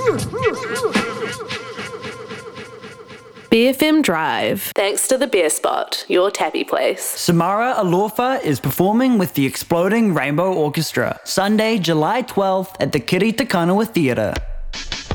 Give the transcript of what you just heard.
BFM Drive. Thanks to the Beer Spot, your tappy place. Samara Alofa is performing with the Exploding Rainbow Orchestra, Sunday, July 12th at the Kiri Te Kanawa Theatre.